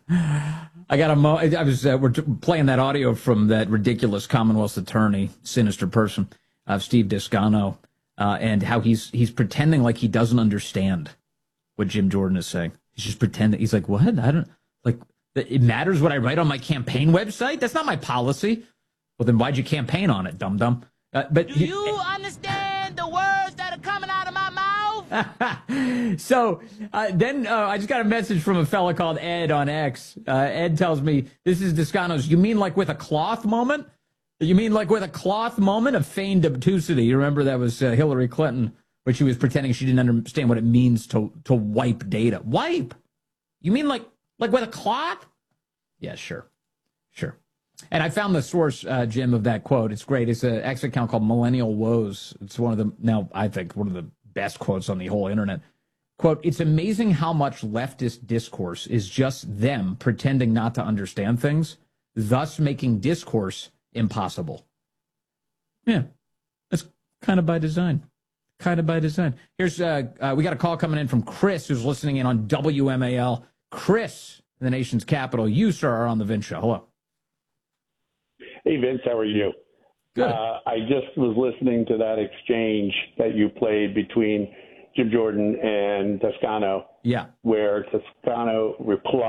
I got I was we're playing that audio from that ridiculous Commonwealth attorney, sinister person, Steve Descano, and how he's pretending like he doesn't understand what Jim Jordan is saying. He's just pretending. He's like, what? I don't like. It matters what I write on my campaign website. That's not my policy. Well, then why'd you campaign on it, dum-dum? Do you understand the words that are coming out of my mouth? So then I just got a message from a fella called Ed on X. Ed tells me, this is Descano's, you mean like with a cloth moment? You mean like with a cloth moment of feigned obtusity? You remember that was Hillary Clinton, where she was pretending she didn't understand what it means to wipe data. Wipe? You mean like with a cloth? Yeah, sure. And I found the source, Jim, of that quote. It's great. It's an X account called Millennial Woes. It's one of the, now I think, one of the best quotes on the whole internet. Quote, it's amazing how much leftist discourse is just them pretending not to understand things, thus making discourse impossible. Yeah, that's kind of by design. Here's, we got a call coming in from Chris, who's listening in on WMAL. Chris, in the nation's capital. You, sir, are on the Vince Show. Hello. Hey, Vince, how are you? Good. I just was listening to that exchange that you played between Jim Jordan and Toscano. Yeah. Where Toscano replied.